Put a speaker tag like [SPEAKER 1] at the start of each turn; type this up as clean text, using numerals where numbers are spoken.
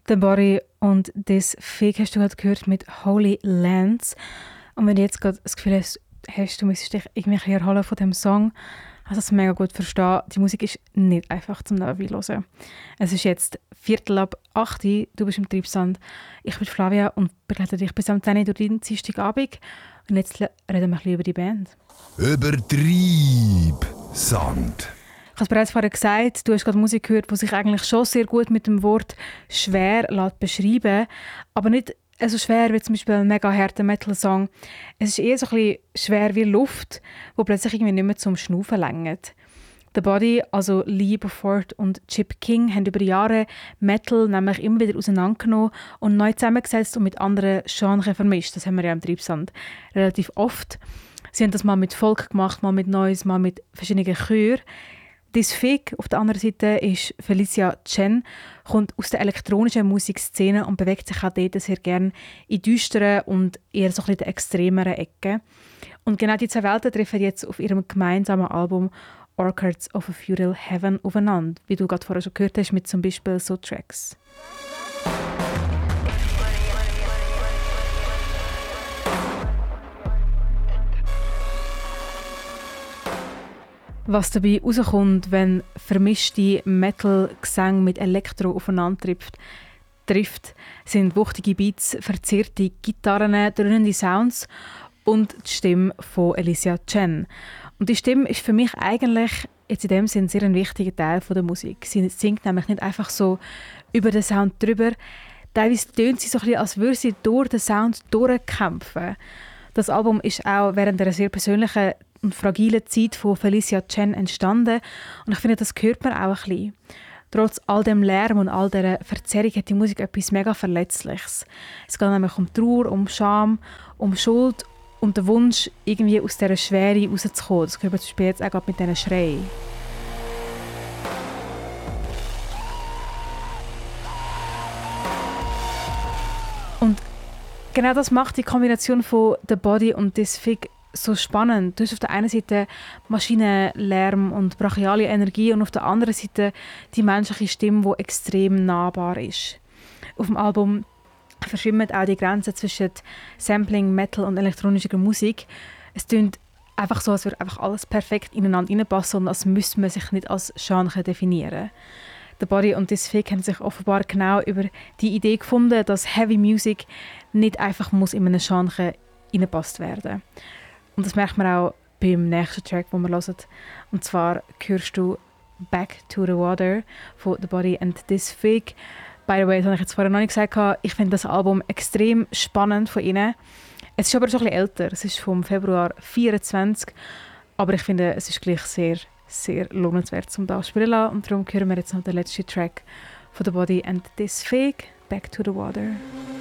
[SPEAKER 1] The Body und «This Fig» hast du gerade gehört mit «Holy Lands». Und wenn du jetzt gerade das Gefühl hast, du müsstest dich irgendwie erholen von diesem Song, also das mega gut verstehen. Die Musik ist nicht einfach zum Nebenbei hören. Es ist jetzt 7:45, du bist im Treibsand. Ich bin Flavia und begleite dich bis am 10 Uhr durch deinen Dienstagabend. Und jetzt reden wir ein bisschen über die Band.
[SPEAKER 2] Über Treibsand.
[SPEAKER 1] Ich habe es bereits vorher gesagt, du hast gerade Musik gehört, die sich eigentlich schon sehr gut mit dem Wort «schwer» beschreiben lässt, aber nicht so schwer wie zum Beispiel ein mega harter Metal-Song. Es ist eher so ein bisschen schwer wie Luft, die plötzlich irgendwie nicht mehr zum Schnaufen reicht. The Body, also Lee Beaufort und Chip King, haben über Jahre Metal nämlich immer wieder auseinandergenommen und neu zusammengesetzt und mit anderen Genres vermischt. Das haben wir ja im Treibsand relativ oft. Sie haben das mal mit Folk gemacht, mal mit Noise, mal mit verschiedenen Chören. «This Fig» auf der anderen Seite ist Felicia Chen, kommt aus der elektronischen Musikszene und bewegt sich auch dort sehr gerne in düsteren und eher so ein bisschen extremeren Ecken. Und genau die zwei Welten treffen jetzt auf ihrem gemeinsamen Album «Orchards of a Feudal Heaven» aufeinander, wie du gerade vorher schon gehört hast, mit zum Beispiel so Tracks. Was dabei rauskommt, wenn vermischte Metal-Gesänge mit Elektro aufeinander trifft, sind wuchtige Beats, verzerrte Gitarren, dröhnende Sounds und die Stimme von Felicia Chen. Und die Stimme ist für mich eigentlich jetzt in dem Sinn sehr ein wichtiger Teil der Musik. Sie singt nämlich nicht einfach so über den Sound drüber. Teilweise tönt sie so ein bisschen, als würde sie durch den Sound durchkämpfen. Das Album ist auch während einer sehr persönlichen und fragilen Zeit von Felicia Chen entstanden. Und ich finde, das hört man auch ein bisschen. Trotz all dem Lärm und all dieser Verzerrung hat die Musik etwas mega Verletzliches. Es geht nämlich um Trauer, um Scham, um Schuld und den Wunsch, irgendwie aus dieser Schwere rauszukommen. Das hört man zum Beispiel jetzt auch gerade mit diesen Schreien. Und genau das macht die Kombination von «The Body» und «This Fig» so spannend. Du hast auf der einen Seite Maschinenlärm und brachiale Energie und auf der anderen Seite die menschliche Stimme, die extrem nahbar ist. Auf dem Album verschwimmen auch die Grenzen zwischen Sampling, Metal und elektronischer Musik. Es klingt einfach so, als würde einfach alles perfekt ineinander reinpassen und als müsste man sich nicht als Genre definieren. The Body und «This Fig» haben sich offenbar genau über die Idee gefunden, dass Heavy Music nicht einfach muss in einem Genre reingepasst werden. Und das merkt man auch beim nächsten Track, den wir hören. Und zwar hörst du «Back to the Water» von «The Body and This Fig». By the way, das habe ich jetzt vorher noch nicht gesagt. Ich finde das Album extrem spannend von ihnen. Es ist aber schon ein bisschen älter. Es ist vom Februar 2024. Aber ich finde, es ist gleich sehr, sehr lohnenswert, um da zu spielen zu lassen. Und darum hören wir jetzt noch den letzten Track von «The Body and This Fig», «Back to the Water».